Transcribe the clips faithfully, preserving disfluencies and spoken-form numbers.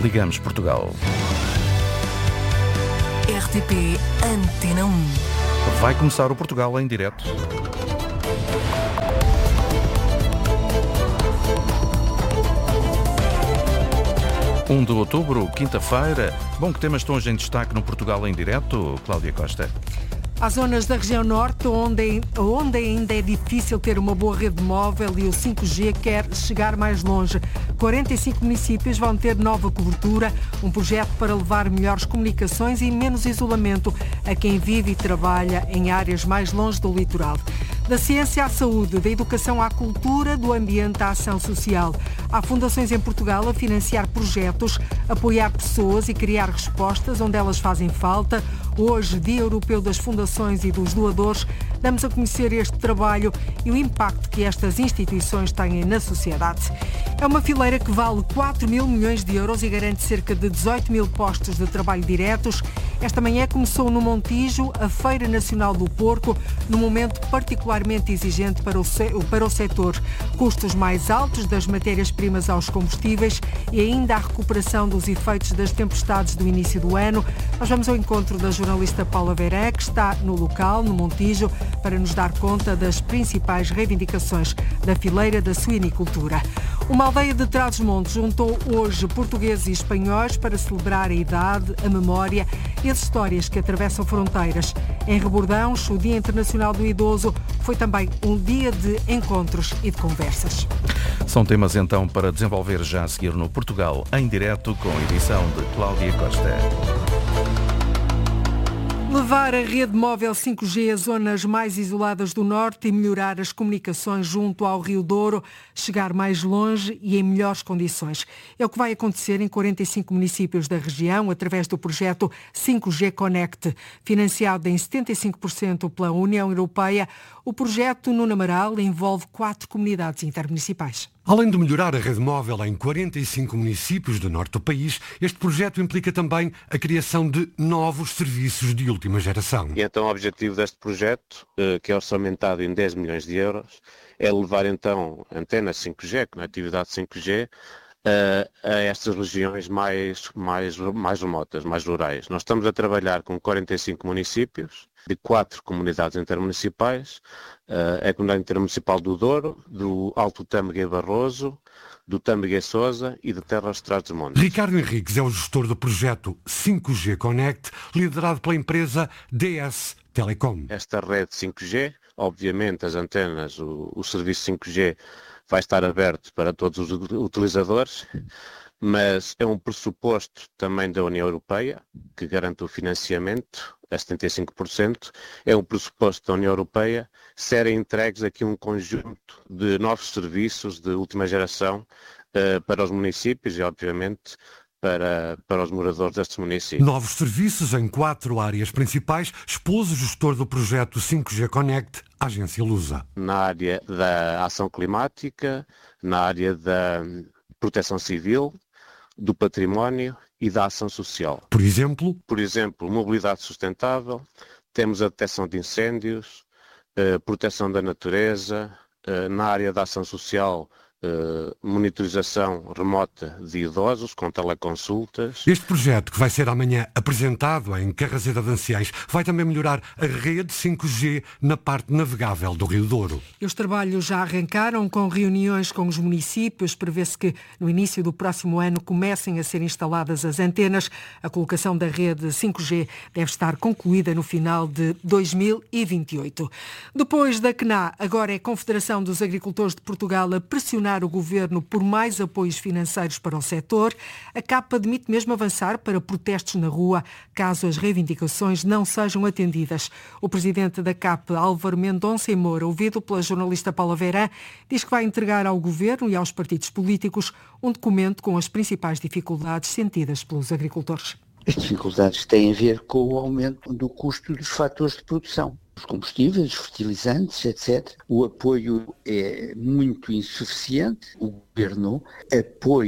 Ligamos Portugal. R T P Antena um. Vai começar o Portugal em direto. um de outubro, quinta-feira. Bom, que temas estão hoje em destaque no Portugal em direto? Cláudia Costa. Há zonas da região norte onde, onde ainda é difícil ter uma boa rede móvel e o cinco G quer chegar mais longe. quarenta e cinco municípios vão ter nova cobertura, um projeto para levar melhores comunicações e menos isolamento a quem vive e trabalha em áreas mais longe do litoral. Da ciência à saúde, da educação à cultura, do ambiente à ação social. Há fundações em Portugal a financiar projetos, apoiar pessoas e criar respostas onde elas fazem falta. Hoje, Dia Europeu das Fundações e dos Doadores, damos a conhecer este trabalho e o impacto que estas instituições têm na sociedade. É uma fileira que vale quatro mil milhões de euros e garante cerca de dezoito mil postos de trabalho diretos. Esta manhã começou no Montijo a Feira Nacional do Porco, num momento particularmente exigente para o, para o setor. Custos mais altos das matérias-primas aos combustíveis e ainda a recuperação dos efeitos das tempestades do início do ano. Nós vamos ao encontro da jornalista Paula Veré, que está no local, no Montijo, para nos dar conta das principais reivindicações da fileira da suinicultura. Uma aldeia de Trás-os-Montes juntou hoje portugueses e espanhóis para celebrar a idade, a memória e as histórias que atravessam fronteiras. Em Rebordãos, o Dia Internacional do Idoso foi também um dia de encontros e de conversas. São temas então para desenvolver já a seguir no Portugal em direto, com a edição de Cláudia Costa. Levar a rede móvel cinco G a zonas mais isoladas do norte e melhorar as comunicações junto ao Rio Douro, chegar mais longe e em melhores condições. É o que vai acontecer em quarenta e cinco municípios da região, através do projeto cinco G Connect, financiado em setenta e cinco por cento pela União Europeia. O projeto Nuno Amaral envolve quatro comunidades intermunicipais. Além de melhorar a rede móvel em quarenta e cinco municípios do norte do país, este projeto implica também a criação de novos serviços de última geração. E então o objetivo deste projeto, que é orçamentado em dez milhões de euros, é levar então antenas cinco G, conectividade cinco G, a, a estas regiões mais, mais, mais remotas, mais rurais. Nós estamos a trabalhar com quarenta e cinco municípios, de quatro comunidades intermunicipais, a Comunidade Intermunicipal do Douro, do Alto Tâmega e Barroso, do Tâmega e Sousa e de Terras de Trás-os-Montes. Ricardo Henriques é o gestor do projeto cinco G Connect, liderado pela empresa D S Telecom. Esta rede cinco G, obviamente as antenas, o, o serviço cinco G vai estar aberto para todos os utilizadores, mas é um pressuposto também da União Europeia, que garante o financiamento a setenta e cinco por cento, é um pressuposto da União Europeia serem entregues aqui um conjunto de novos serviços de última geração uh, para os municípios e, obviamente, para, para os moradores destes municípios. Novos serviços em quatro áreas principais, expôs o gestor do projeto cinco G Connect, a agência Lusa. Na área da ação climática, na área da proteção civil, do património e da ação social. Por exemplo? Por exemplo, mobilidade sustentável, temos a detecção de incêndios, eh, proteção da natureza, eh, na área da ação social, eh, monitorização remota de idosos com teleconsultas. Este projeto, que vai ser amanhã apresentado em Carraseda de Anciães, vai também melhorar a rede cinco G na parte navegável do Rio Douro. E os trabalhos já arrancaram com reuniões com os municípios. Prevê-se que no início do próximo ano comecem a ser instaladas as antenas. A colocação da rede cinco G deve estar concluída no final de dois mil e vinte e oito. Depois da C N A, agora é a Confederação dos Agricultores de Portugal a pressionar o Governo por mais apoios financeiros para o setor. A C A P admite mesmo avançar para protestos na rua, caso as reivindicações não sejam atendidas. O presidente da C A P, Álvaro Mendonça e Moura, ouvido pela jornalista Paula Veré, diz que vai entregar ao Governo e aos partidos políticos um documento com as principais dificuldades sentidas pelos agricultores. As dificuldades têm a ver com o aumento do custo dos fatores de produção. Os combustíveis, os fertilizantes, etcétera. O apoio é muito insuficiente. O Governo apoia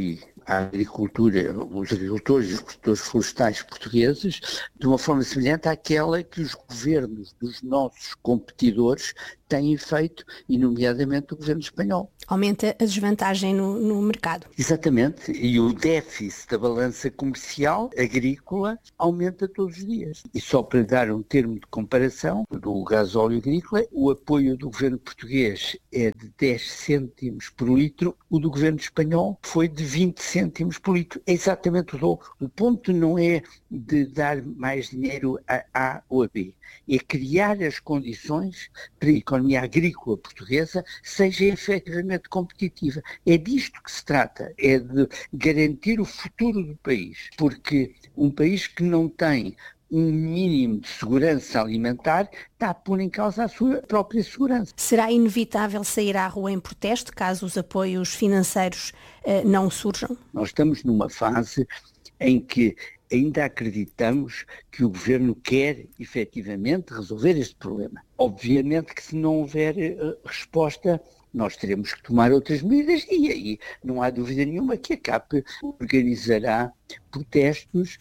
a agricultura, os agricultores e os produtores florestais portugueses, de uma forma semelhante àquela que os governos dos nossos competidores têm feito, e nomeadamente o governo espanhol. Aumenta a desvantagem no, no mercado. Exatamente, e o déficit da balança comercial agrícola aumenta todos os dias. E só para dar um termo de comparação do gasóleo agrícola, o apoio do governo português é de dez cêntimos por litro, o do governo espanhol foi de vinte cêntimos por litro, é exatamente o dobro. O ponto não é de dar mais dinheiro a A ou a B, é criar as condições para a economia agrícola portuguesa seja efetivamente competitiva. É disto que se trata, é de garantir o futuro do país, porque um país que não tem um mínimo de segurança alimentar está a pôr em causa a sua própria segurança. Será inevitável sair à rua em protesto caso os apoios financeiros eh, não surjam? Nós estamos numa fase em que ainda acreditamos que o Governo quer efetivamente resolver este problema. Obviamente que se não houver uh, resposta, nós teremos que tomar outras medidas e aí não há dúvida nenhuma que a C A P organizará protestos.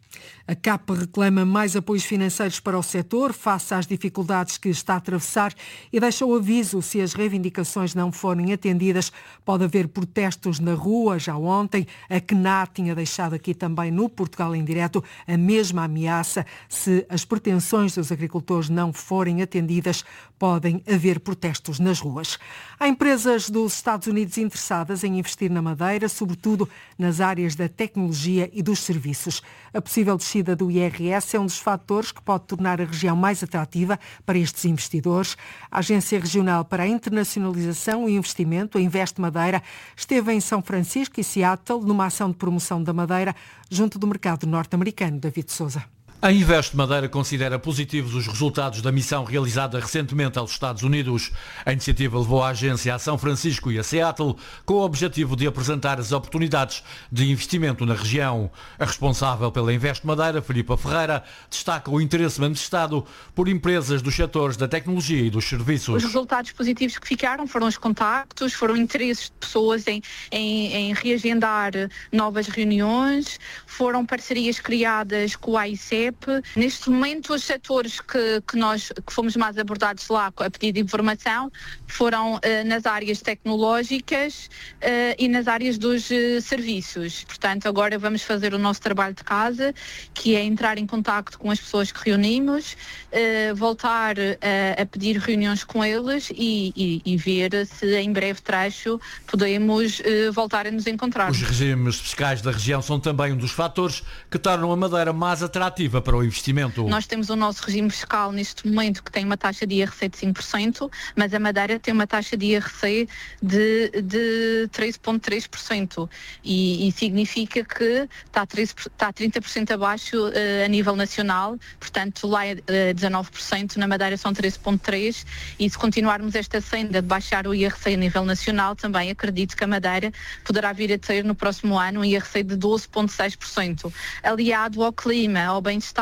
A C A P reclama mais apoios financeiros para o setor face às dificuldades que está a atravessar e deixa o aviso: se as reivindicações não forem atendidas, pode haver protestos na rua. Já ontem, a C N A tinha deixado aqui também no Portugal em Direto a mesma ameaça. Se as pretensões dos agricultores não forem atendidas, podem haver protestos nas ruas. Há empresas dos Estados Unidos interessadas em investir na Madeira, sobretudo nas áreas da tecnologia e dos serviços. A possível descida do I R S é um dos fatores que pode tornar a região mais atrativa para estes investidores. A Agência Regional para a Internacionalização e Investimento, a Invest Madeira, esteve em São Francisco e Seattle numa ação de promoção da Madeira junto do mercado norte-americano. David Sousa. A Invest Madeira considera positivos os resultados da missão realizada recentemente aos Estados Unidos. A iniciativa levou a agência a São Francisco e a Seattle com o objetivo de apresentar as oportunidades de investimento na região. A responsável pela Invest Madeira, Filipa Ferreira, destaca o interesse manifestado por empresas dos setores da tecnologia e dos serviços. Os resultados positivos que ficaram foram os contactos, foram interesses de pessoas em, em, em reagendar novas reuniões, foram parcerias criadas com a I C E P. Neste momento, os setores que, que nós que fomos mais abordados lá a pedido de informação foram uh, nas áreas tecnológicas uh, e nas áreas dos uh, serviços. Portanto, agora vamos fazer o nosso trabalho de casa, que é entrar em contacto com as pessoas que reunimos, uh, voltar uh, a pedir reuniões com eles e, e, e ver se em breve trecho podemos uh, voltar a nos encontrar. Os regimes fiscais da região são também um dos fatores que tornam a Madeira mais atrativa para o investimento. Nós temos o nosso regime fiscal neste momento que tem uma taxa de I R C de cinco por cento, mas a Madeira tem uma taxa de I R C de, de treze vírgula três por cento e, e significa que está, treze, está trinta por cento abaixo uh, a nível nacional, portanto lá é uh, dezanove por cento, na Madeira são treze vírgula três por cento e se continuarmos esta senda de baixar o I R C a nível nacional, também acredito que a Madeira poderá vir a ter no próximo ano um I R C de doze vírgula seis por cento. Aliado ao clima, ao bem-estar,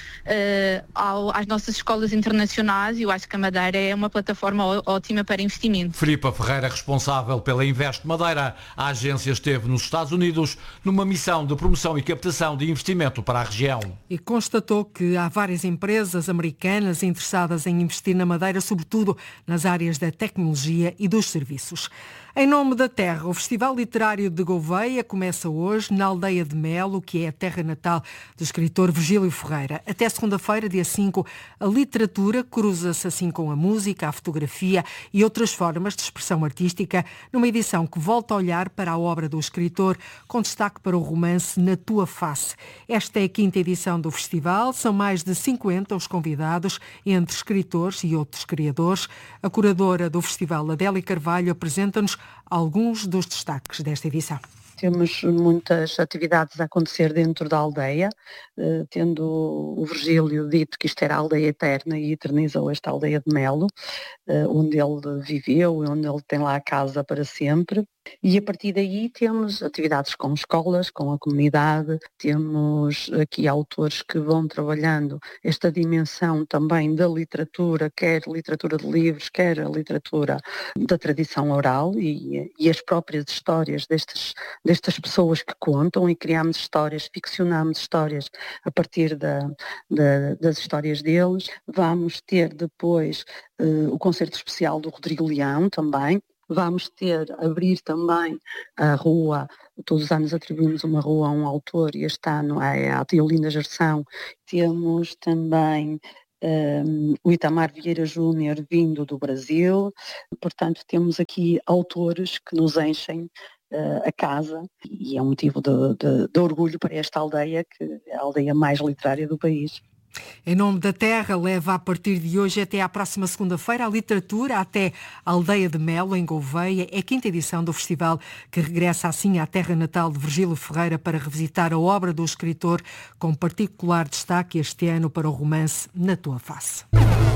Uh, ao, às nossas escolas internacionais, e eu acho que a Madeira é uma plataforma ó, ótima para investimento. Filipa Ferreira, responsável pela Invest Madeira, a agência esteve nos Estados Unidos numa missão de promoção e captação de investimento para a região. E constatou que há várias empresas americanas interessadas em investir na Madeira, sobretudo nas áreas da tecnologia e dos serviços. Em nome da terra, o Festival Literário de Gouveia começa hoje na Aldeia de Melo, que é a terra natal do escritor Virgílio Ferreira. Até segunda-feira, dia cinco, a literatura cruza-se assim com a música, a fotografia e outras formas de expressão artística, numa edição que volta a olhar para a obra do escritor, com destaque para o romance Na Tua Face. Esta é a quinta edição do festival, são mais de cinquenta os convidados, entre escritores e outros criadores. A curadora do festival, Adélia Carvalho, apresenta-nos alguns dos destaques desta edição. Temos muitas atividades a acontecer dentro da aldeia, eh, tendo o Virgílio dito que isto era a aldeia eterna e eternizou esta aldeia de Melo, eh, onde ele viveu e onde ele tem lá a casa para sempre. E a partir daí temos atividades com escolas, com a comunidade, temos aqui autores que vão trabalhando esta dimensão também da literatura, quer literatura de livros, quer a literatura da tradição oral e, e as próprias histórias destes, destas pessoas que contam e criamos histórias, ficcionamos histórias a partir da, da, das histórias deles. Vamos ter depois uh, o concerto especial do Rodrigo Leão também. Vamos ter, abrir também a rua, todos os anos atribuímos uma rua a um autor e este ano é a Teolinda Gerção. Temos também um, o Itamar Vieira Júnior vindo do Brasil. Portanto, temos aqui autores que nos enchem uh, a casa e é um motivo de, de, de orgulho para esta aldeia, que é a aldeia mais literária do país. Em Nome da Terra leva a partir de hoje até à próxima segunda-feira a literatura até a Aldeia de Melo, em Gouveia. É a quinta edição do festival que regressa assim à terra natal de Virgílio Ferreira para revisitar a obra do escritor, com particular destaque este ano para o romance Na Tua Face.